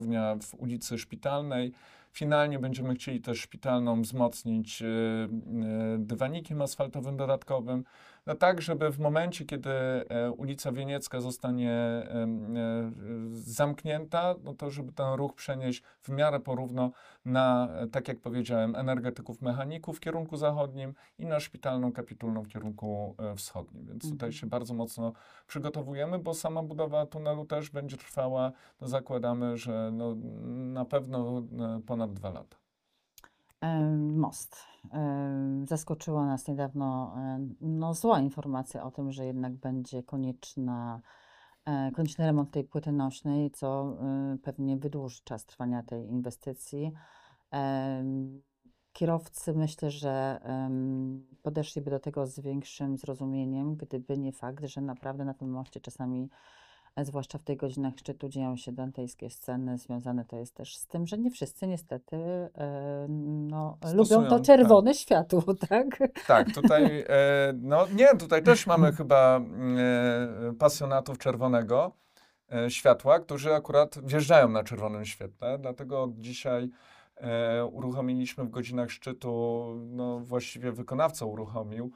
w ulicy Szpitalnej. Finalnie będziemy chcieli też Szpitalną wzmocnić dywanikiem asfaltowym dodatkowym, no tak, żeby w momencie, kiedy ulica Wieniecka zostanie zamknięta, no to żeby ten ruch przenieść w miarę porówno na, tak jak powiedziałem, energetyków, mechaników w kierunku zachodnim i na Szpitalną Kapitulną w kierunku wschodnim. Więc tutaj się bardzo mocno przygotowujemy, bo sama budowa tunelu też będzie trwała, no zakładamy, że no, na pewno ponad 2 lata. Most. Zaskoczyła nas niedawno no, zła informacja o tym, że jednak będzie konieczny remont tej płyty nośnej, co pewnie wydłuży czas trwania tej inwestycji. Kierowcy myślę, że podeszliby do tego z większym zrozumieniem, gdyby nie fakt, że naprawdę na tym moście czasami, zwłaszcza w tych godzinach szczytu, dzieją się dantejskie sceny. Związane to jest też z tym, że nie wszyscy niestety no, lubią to Stosują, czerwone światło, tak? Tak, tutaj, no nie, tutaj też mamy chyba pasjonatów czerwonego światła, którzy akurat wjeżdżają na czerwonym świetle, dlatego dzisiaj uruchomiliśmy w godzinach szczytu, no właściwie wykonawca uruchomił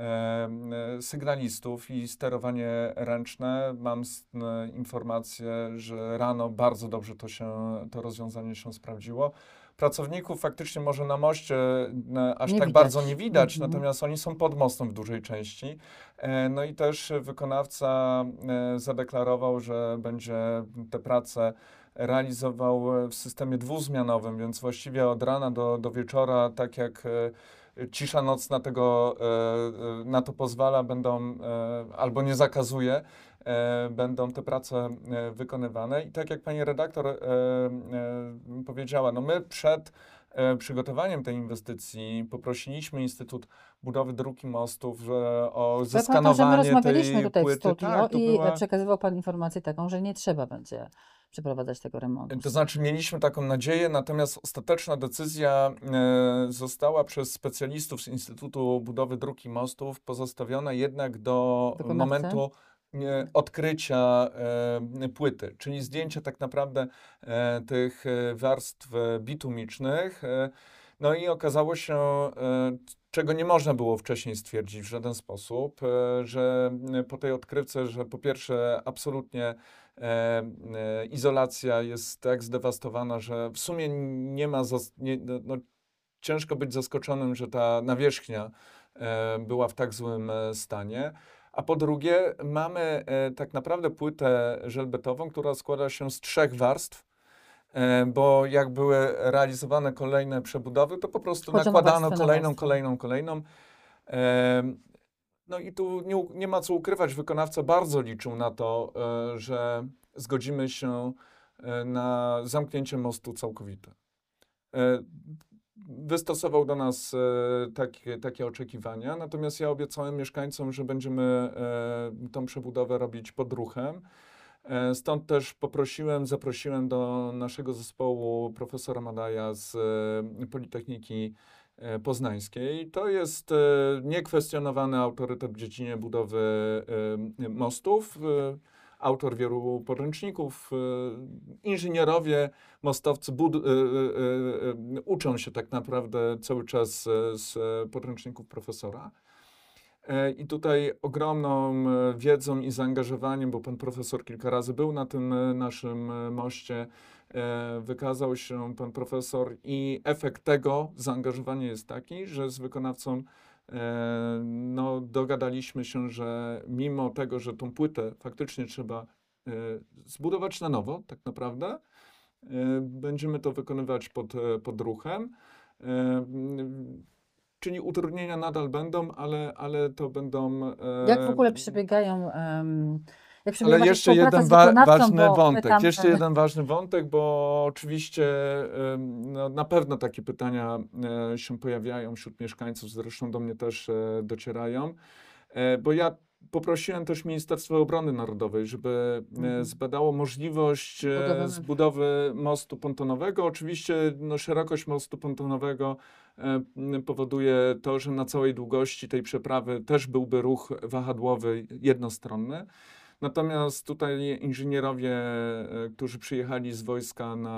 sygnalistów i sterowanie ręczne. Mam informację, że rano bardzo dobrze to rozwiązanie się sprawdziło. Pracowników faktycznie może na moście aż Nie tak widać. bardzo nie widać, natomiast oni są pod mostem w dużej części. No i też wykonawca zadeklarował, że będzie te prace realizował w systemie dwuzmianowym, więc właściwie od rana do wieczora, tak jak cisza nocna tego na to pozwala, będą albo nie zakazuje, będą te prace wykonywane. I tak jak pani redaktor powiedziała, no my przed przygotowaniem tej inwestycji poprosiliśmy Instytut Budowy Dróg i Mostów o zeskanowanie My rozmawialiśmy tej tutaj w płyty. studio Tak, to i była... przekazywał Pan informację taką, że nie trzeba będzie przeprowadzać tego remontu. To znaczy mieliśmy taką nadzieję, natomiast ostateczna decyzja została przez specjalistów z Instytutu Budowy Dróg i Mostów pozostawiona jednak do momentu odkrycia płyty, czyli zdjęcia tak naprawdę tych warstw bitumicznych. No i okazało się, czego nie można było wcześniej stwierdzić w żaden sposób, że po tej odkrywce, że po pierwsze absolutnie izolacja jest tak zdewastowana, że w sumie nie ma, ciężko być zaskoczonym, że ta nawierzchnia była w tak złym stanie. A po drugie mamy tak naprawdę płytę żelbetową, która składa się z 3 warstw, bo jak były realizowane kolejne przebudowy, to po prostu nakładano kolejną. No i tu nie ma co ukrywać, wykonawca bardzo liczył na to, że zgodzimy się na zamknięcie mostu całkowite. Wystosował do nas takie oczekiwania, natomiast ja obiecałem mieszkańcom, że będziemy tą przebudowę robić pod ruchem. Stąd też zaprosiłem do naszego zespołu profesora Madaja z Politechniki Poznańskiej. To jest niekwestionowany autorytet w dziedzinie budowy mostów, autor wielu podręczników. Inżynierowie, mostowcy uczą się tak naprawdę cały czas z podręczników profesora. I tutaj ogromną wiedzą i zaangażowaniem, bo pan profesor kilka razy był na tym naszym moście, wykazał się pan profesor i efekt tego zaangażowania jest taki, że z wykonawcą no, dogadaliśmy się, że mimo tego, że tą płytę faktycznie trzeba zbudować na nowo, tak naprawdę, będziemy to wykonywać pod ruchem. Czyli utrudnienia nadal będą, ale to będą... Jak w ogóle przebiegają... Ale jeszcze jeden ważny wątek, bo oczywiście no, na pewno takie pytania się pojawiają wśród mieszkańców, zresztą do mnie też docierają, bo ja poprosiłem też Ministerstwo Obrony Narodowej, żeby zbadało możliwość zbudowy mostu pontonowego. Oczywiście no, szerokość mostu pontonowego powoduje to, że na całej długości tej przeprawy też byłby ruch wahadłowy jednostronny. Natomiast tutaj inżynierowie, którzy przyjechali z wojska na